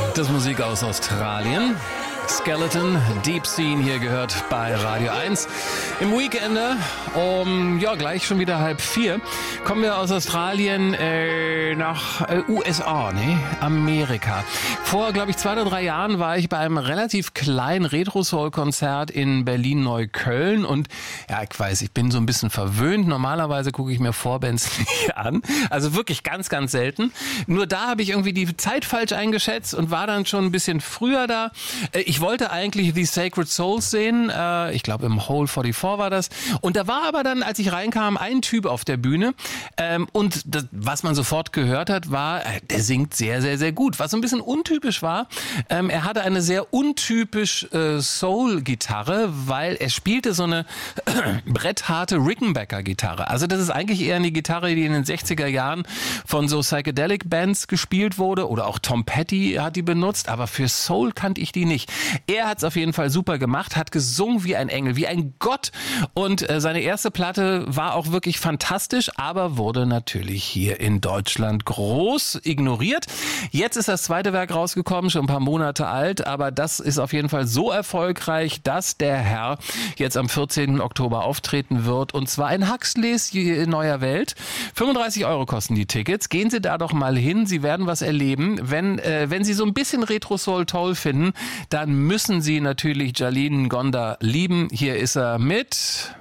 Das ist Musik aus Australien. Skeleton, Deep Scene hier gehört bei Radio 1. Im Weekender gleich schon wieder 3:30 kommen wir aus Australien nach USA, Amerika. Vor, glaube ich, 2 oder 3 Jahren war ich bei einem relativ kleinen Retro-Soul-Konzert in Berlin-Neukölln und ja, ich weiß, ich bin so ein bisschen verwöhnt. Normalerweise gucke ich mir Vorbands nicht an. Also wirklich ganz, ganz selten. Nur da habe ich irgendwie die Zeit falsch eingeschätzt und war dann schon ein bisschen früher da. Ich wollte eigentlich The Sacred Souls sehen. Ich glaube, im Hole 44 war das. Und da war aber dann, als ich reinkam, ein Typ auf der Bühne. Und das, was man sofort gehört hat, war, der singt sehr, sehr, sehr gut. Was so ein bisschen untypisch war, er hatte eine sehr untypisch Soul-Gitarre, weil er spielte so eine brettharte Rickenbacker-Gitarre. Also das ist eigentlich eher eine Gitarre, die in den 60er Jahren von so Psychedelic-Bands gespielt wurde. Oder auch Tom Petty hat die benutzt. Aber für Soul kannte ich die nicht. Er hat es auf jeden Fall super gemacht, hat gesungen wie ein Engel, wie ein Gott. Und seine erste Platte war auch wirklich fantastisch, aber wurde natürlich hier in Deutschland groß ignoriert. Jetzt ist das zweite Werk rausgekommen, schon ein paar Monate alt, aber das ist auf jeden Fall so erfolgreich, dass der Herr jetzt am 14. Oktober auftreten wird. Und zwar in Huxleys Neuer Welt. 35 € kosten die Tickets. Gehen Sie da doch mal hin, Sie werden was erleben. Wenn Sie so ein bisschen Retro-Soul toll finden, dann müssen Sie natürlich Jalin Ngonda lieben. Hier ist er mit